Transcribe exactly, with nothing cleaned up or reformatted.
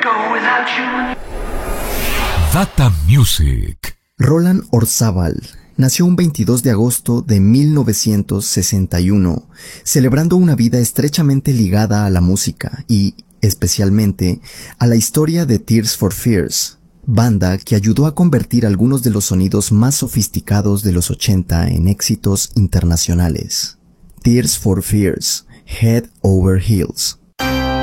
Data Music. Roland Orzabal nació un veintidós de agosto de mil novecientos sesenta y uno, celebrando una vida estrechamente ligada a la música y, especialmente, a la historia de Tears for Fears, banda que ayudó a convertir algunos de los sonidos más sofisticados de los ochenta en éxitos internacionales. Tears for Fears, Head Over Heels.